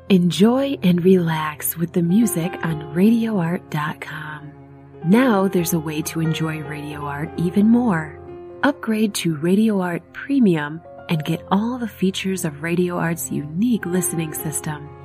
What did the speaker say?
Enjoy and relax with the music on RadioArt.com. Now there's a way to enjoy Radio Art even more. Upgrade to Radio Art Premium and get all the features of Radio Art's unique listening system.